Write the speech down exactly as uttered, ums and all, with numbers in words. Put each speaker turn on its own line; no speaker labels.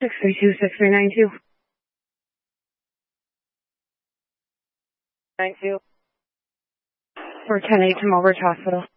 six three two, six three nine two. nine two. For ten eight to Mulbridge Hospital.